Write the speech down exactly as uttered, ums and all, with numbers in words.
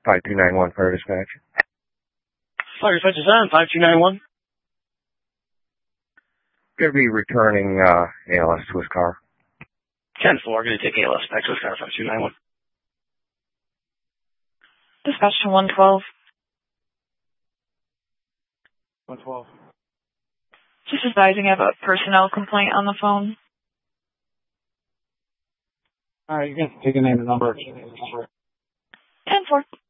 five two nine one Fire Dispatch. Fire Dispatch is on, five two nine one. Going to be returning uh, A L S to his car. ten four, going to take A L S back to his car, five two nine one. Dispatch to one twelve. one twelve. Just advising I have a personnel complaint on the phone. All right, you can take a name and number. ten four.